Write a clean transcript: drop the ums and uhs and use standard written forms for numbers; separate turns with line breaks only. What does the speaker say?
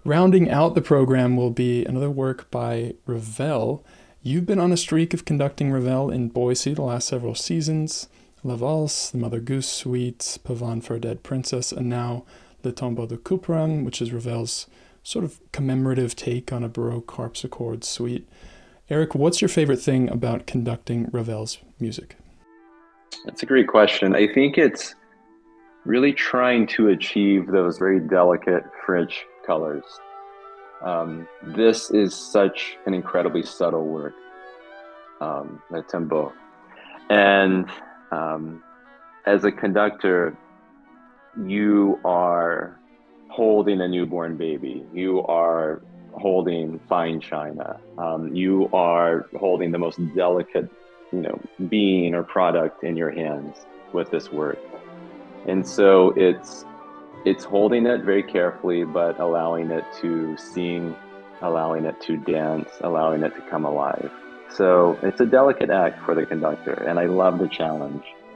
Rounding out the program will be another work by Ravel. You've been on a streak of conducting Ravel in Boise the last several seasons. La Valse, The Mother Goose Suite, Pavane for a Dead Princess, and now Le Tombeau de Couperin, which is Ravel's sort of commemorative take on a Baroque harpsichord suite. Eric, what's your favorite thing about conducting Ravel's music?
That's a great question. I think it's really trying to achieve those very delicate French colors. This is such an incredibly subtle work, Le Tombeau. And as a conductor, you are holding a newborn baby. You are holding fine china. You are holding the most delicate, being or product in your hands with this work. And so it's holding it very carefully, but allowing it to sing, allowing it to dance, allowing it to come alive. So it's a delicate act for the conductor, and I love the challenge.